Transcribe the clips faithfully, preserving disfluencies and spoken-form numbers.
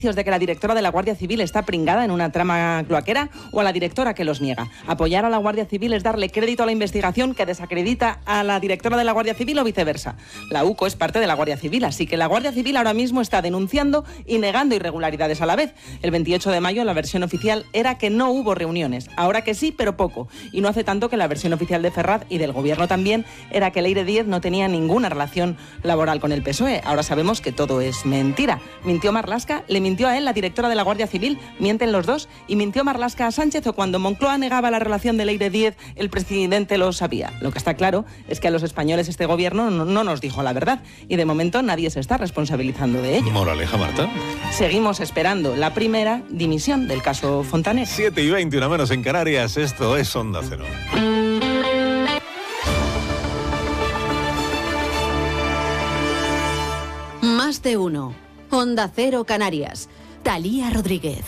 de que la directora de la Guardia Civil está pringada en una trama cloaquera o a la directora que los niega. Apoyar a la Guardia Civil es darle crédito a la investigación que desacredita a la directora de la Guardia Civil o viceversa. La U C O es parte de la Guardia Civil, así que la Guardia Civil ahora mismo está denunciando y negando irregularidades a la vez. El veintiocho de mayo la versión oficial era que no hubo reuniones, ahora que sí, pero poco. Y no hace tanto que la versión oficial de Ferraz y del Gobierno también era que Leire Díez no tenía ninguna relación laboral con el P S O E. Ahora sabemos que todo es mentira. Mintió Marlaska, le mintió a él la directora de la Guardia Civil, mienten los dos, y mintió Marlaska a Sánchez, o cuando Moncloa negaba la relación de Leire Díez, el presidente lo sabía. Lo que está claro es que a los españoles este gobierno no, no nos dijo la verdad, y de momento nadie se está responsabilizando de ello. Moraleja, Marta. Seguimos esperando la primera dimisión del caso Fontanet. siete y veinte, una menos en Canarias, esto es Onda Cero. Más de uno. Onda Cero Canarias. Talía Rodríguez.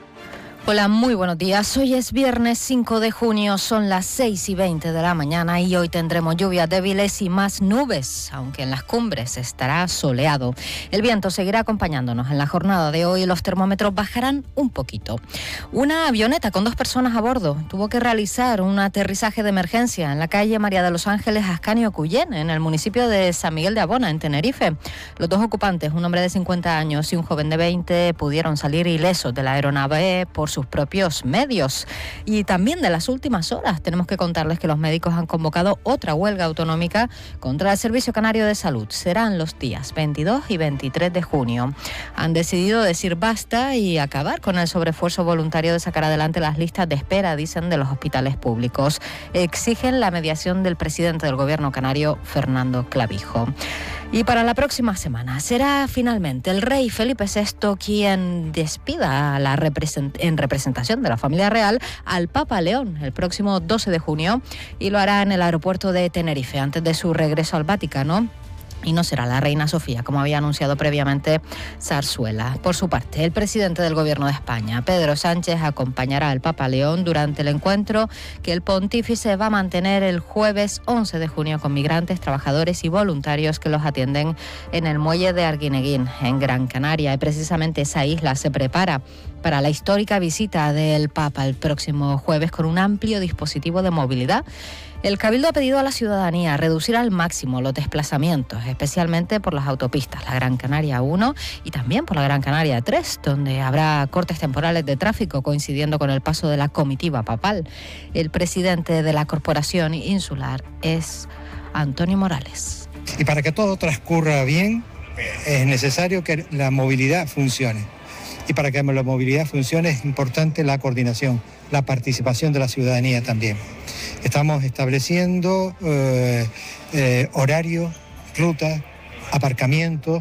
Hola, muy buenos días. Hoy es viernes cinco de junio, son las seis y veinte de la mañana y hoy tendremos lluvias débiles y más nubes, aunque en las cumbres estará soleado. El viento seguirá acompañándonos en la jornada de hoy y los termómetros bajarán un poquito. Una avioneta con dos personas a bordo tuvo que realizar un aterrizaje de emergencia en la calle María de los Ángeles Ascanio Cuyén, en el municipio de San Miguel de Abona, en Tenerife. Los dos ocupantes, un hombre de cincuenta años y un joven de veinte, pudieron salir ilesos de la aeronave por sus propios medios. Y también de las últimas horas tenemos que contarles que los médicos han convocado otra huelga autonómica contra el Servicio Canario de Salud. Serán los días veintidós y veintitrés de junio. Han decidido decir basta y acabar con el sobreesfuerzo voluntario de sacar adelante las listas de espera, dicen, de los hospitales públicos. Exigen la mediación del presidente del Gobierno canario, Fernando Clavijo. Y para la próxima semana será finalmente el rey Felipe sexto quien despida a la represent- en representación de la familia real al Papa León el próximo doce de junio, y lo hará en el aeropuerto de Tenerife antes de su regreso al Vaticano. Y no será la reina Sofía, como había anunciado previamente Zarzuela. Por su parte, el presidente del Gobierno de España, Pedro Sánchez, acompañará al Papa León durante el encuentro que el pontífice va a mantener el jueves once de junio con migrantes, trabajadores y voluntarios que los atienden en el muelle de Arguineguín, en Gran Canaria. Y precisamente esa isla se prepara para la histórica visita del Papa el próximo jueves con un amplio dispositivo de movilidad. El Cabildo ha pedido a la ciudadanía reducir al máximo los desplazamientos, especialmente por las autopistas, la Gran Canaria uno y también por la Gran Canaria tres, donde habrá cortes temporales de tráfico coincidiendo con el paso de la comitiva papal. El presidente de la Corporación Insular es Antonio Morales. Y para que todo transcurra bien, es necesario que la movilidad funcione. Y para que la movilidad funcione es importante la coordinación, la participación de la ciudadanía también. Estamos estableciendo eh, eh, horarios, rutas, aparcamientos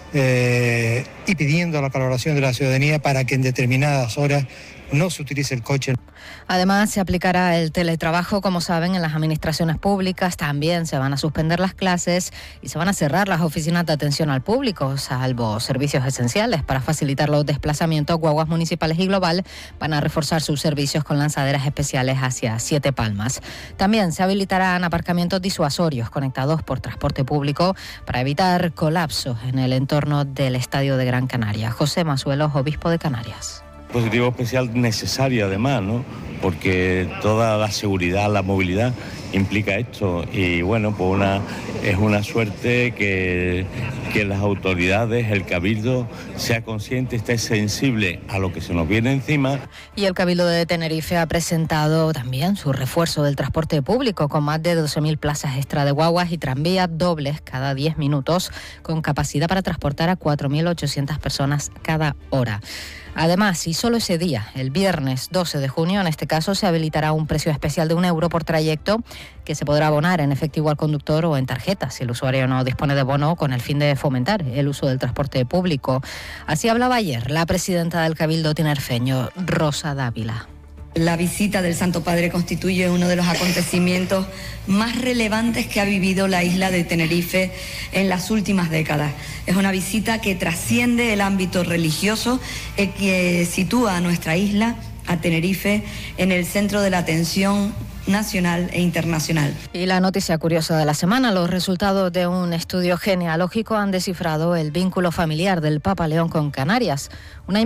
eh, y pidiendo la colaboración de la ciudadanía para que en determinadas horas no se utilice el coche. Además, se aplicará el teletrabajo, como saben, en las administraciones públicas. También se van a suspender las clases y se van a cerrar las oficinas de atención al público, salvo servicios esenciales. Para facilitar los desplazamientos, guaguas municipales y global van a reforzar sus servicios con lanzaderas especiales hacia Siete Palmas. También se habilitarán aparcamientos disuasorios conectados por transporte público para evitar colapsos en el entorno del Estadio de Gran Canaria. José Masuelos, obispo de Canarias. Dispositivo especial necesario además, ¿no? Porque toda la seguridad, la movilidad implica esto y bueno, pues una, es una suerte que, que las autoridades, el Cabildo, sea consciente, esté sensible a lo que se nos viene encima. Y el Cabildo de Tenerife ha presentado también su refuerzo del transporte público con más de doce mil plazas extra de guaguas y tranvías dobles cada diez minutos con capacidad para transportar a cuatro mil ochocientas personas cada hora. Además, y solo ese día, el viernes doce de junio, en este caso, se habilitará un precio especial de un euro por trayecto que se podrá abonar en efectivo al conductor o en tarjeta si el usuario no dispone de bono, con el fin de fomentar el uso del transporte público. Así hablaba ayer la presidenta del Cabildo tinerfeño, Rosa Dávila. La visita del Santo Padre constituye uno de los acontecimientos más relevantes que ha vivido la isla de Tenerife en las últimas décadas. Es una visita que trasciende el ámbito religioso y que sitúa a nuestra isla, a Tenerife, en el centro de la atención nacional e internacional. Y la noticia curiosa de la semana: los resultados de un estudio genealógico han descifrado el vínculo familiar del Papa León con Canarias. Una